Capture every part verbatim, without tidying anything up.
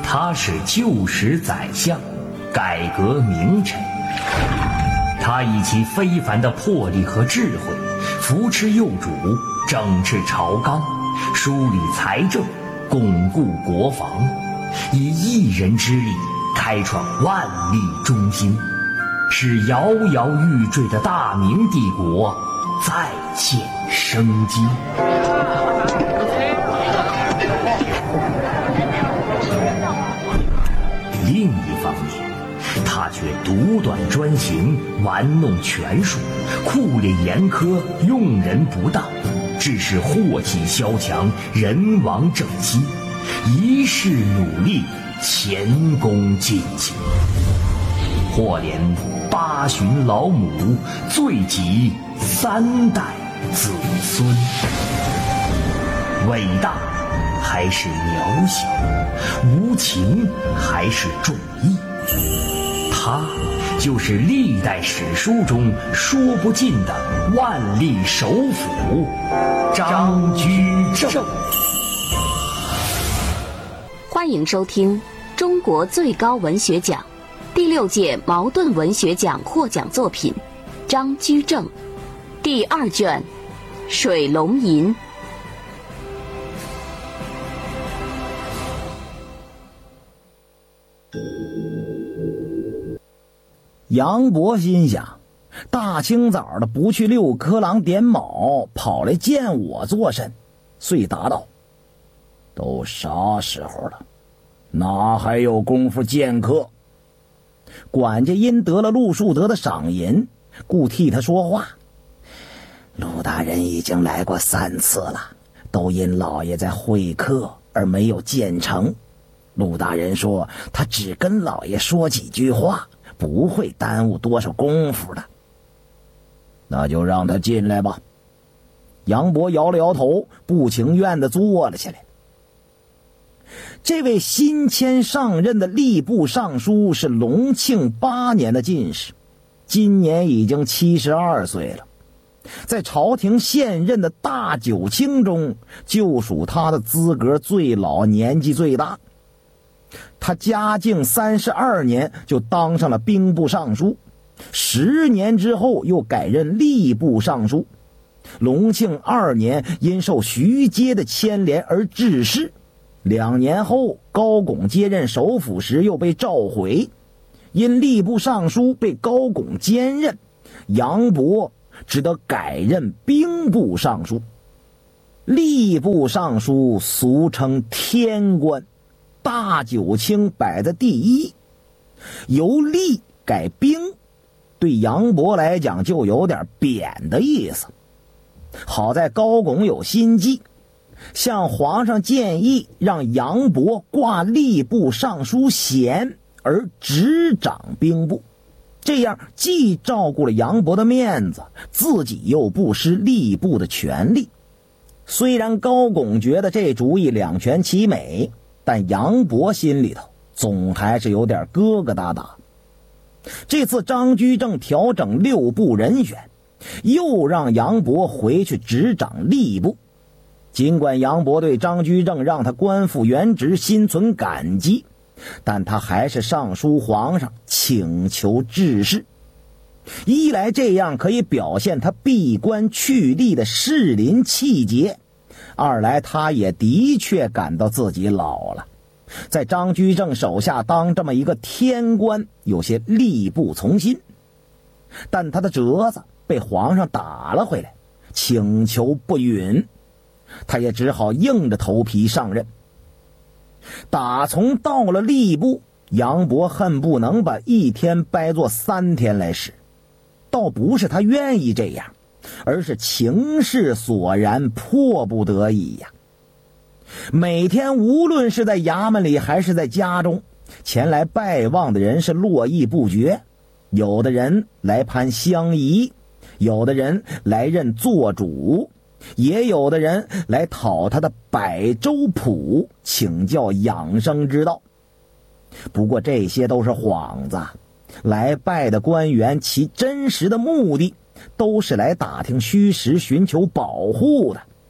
他是旧时宰相，改革名臣。他以其非凡的魄力和智慧，扶持幼主，整治朝纲，梳理财政，巩固国防，以一人之力开创万历中兴，使摇摇欲坠的大明帝国再现生机。另一方面，他却独断专行，玩弄权术，酷烈严苛，用人不当，致使祸气萧墙，人亡政息，一世努力，前功尽弃，或连八旬老母，罪及三代子孙。伟大还是渺小，无情还是重义，他就是历代史书中说不尽的万历首辅张居正。 欢迎收听中国最高文学奖第六届茅盾文学奖获奖作品张居正第二卷《水龙吟》。 杨博心想，大清早的不去六科郎点卯，跑来见我作甚？遂答道：都啥时候了，哪还有功夫见客？管家因得了陆树德的赏银，故替他说话。陆大人已经来过三次了，都因老爷在会客而没有见成。陆大人说他只跟老爷说几句话，不会耽误多少功夫的。那就让他进来吧。杨博摇了摇头，不情愿地坐了下来。这位新迁上任的吏部尚书是隆庆八年的进士，今年已经七十二岁了，在朝廷现任的大九卿中，就属他的资格最老，年纪最大。他嘉靖三十二年就当上了兵部尚书，十年之后又改任吏部尚书。隆庆二年因受徐阶的牵连而致仕，两年后高拱接任首辅时又被召回，因吏部尚书被高拱兼任，杨博只得改任兵部尚书。吏部尚书俗称天官，大九卿摆在第一，由吏改兵，对杨博来讲就有点贬的意思。好在高拱有心计，向皇上建议让杨博挂吏部尚书衔而执掌兵部，这样既照顾了杨博的面子，自己又不失吏部的权力。虽然高拱觉得这主意两全其美，但杨博心里头总还是有点疙疙瘩瘩。这次张居正调整六部人选，又让杨博回去执掌吏部。尽管杨博对张居正让他官复原职心存感激，但他还是上书皇上请求致仕。一来这样可以表现他闭关去吏的士林气节，二来他也的确感到自己老了，在张居正手下当这么一个天官有些力不从心。但他的折子被皇上打了回来，请求不允，他也只好硬着头皮上任。打从到了吏部，杨博恨不能把一天掰作三天来使，倒不是他愿意这样，而是情势所然，迫不得已呀。每天无论是在衙门里还是在家中，前来拜望的人是络绎不绝，有的人来攀乡仪，有的人来认做主，也有的人来讨他的百州谱，请教养生之道。不过这些都是幌子，来拜的官员其真实的目的都是来打听虚实，寻求保护的。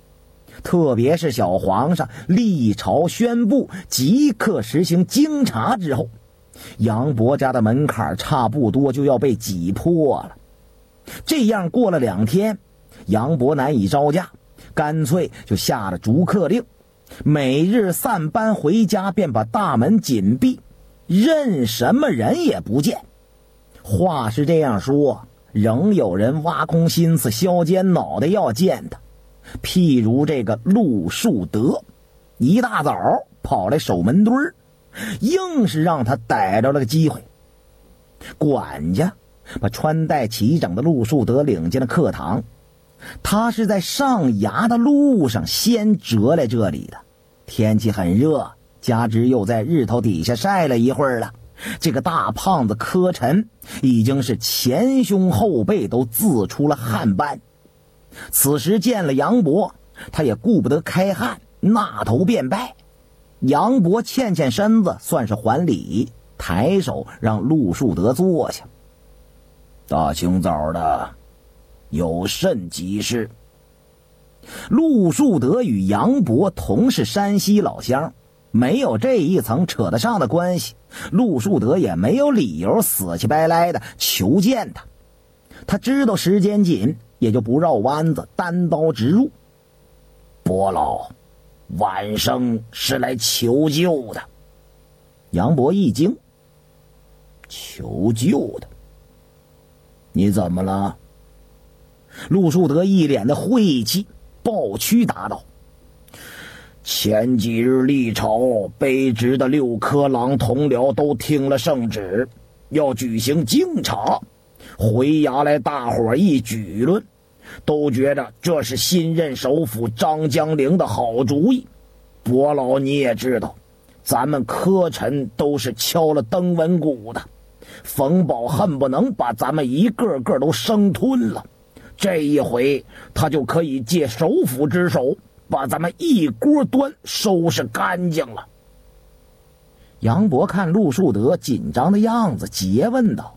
特别是小皇上历朝宣布即刻实行京察之后，杨伯家的门槛差不多就要被挤破了。这样过了两天，杨伯难以招架，干脆就下了逐客令，每日散班回家便把大门紧闭，任什么人也不见。话是这样说，仍有人挖空心思削尖脑袋要见他。譬如这个陆树德，一大早跑来守门墩儿，硬是让他逮着了个机会。管家把穿戴齐整的陆树德领进了课堂，他是在上衙的路上先折来这里的。天气很热，加之又在日头底下晒了一会儿了，这个大胖子柯晨已经是前胸后背都自出了汗斑。此时见了杨伯，他也顾不得开汗，纳头便拜。杨伯欠欠身子，算是还礼，抬手让陆树德坐下。大清早的，有甚急事？陆树德与杨伯同是山西老乡，没有这一层扯得上的关系，陆树德也没有理由死乞白赖的求见他。他知道时间紧，也就不绕弯子，单刀直入。伯老，晚生是来求救的。杨伯一惊，求救的？你怎么了？陆树德一脸的晦气，抱屈答道：前几日历朝卑职的六科郎同僚都听了圣旨，要举行京察，回衙来大伙一举论，都觉得这是新任首辅张江陵的好主意。伯老你也知道，咱们科臣都是敲了登文鼓的，冯保恨不能把咱们一个个都生吞了。这一回他就可以借首辅之手把咱们一锅端收拾干净了。杨伯看陆树德紧张的样子，诘问道：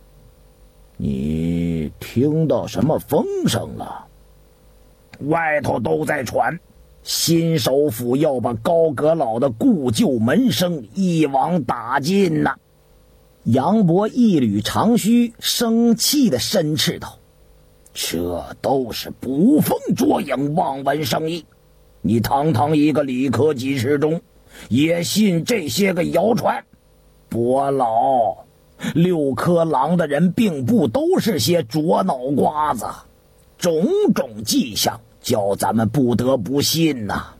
你听到什么风声了？外头都在传，新首辅要把高阁老的故旧门生一网打尽呐、啊！杨伯一捋长须，生气地申斥道：这都是捕风捉影，望文生义。你堂堂一个理科给事中，也信这些个谣传？伯老，六科郎的人并不都是些拙脑瓜子，种种迹象叫咱们不得不信呐、啊。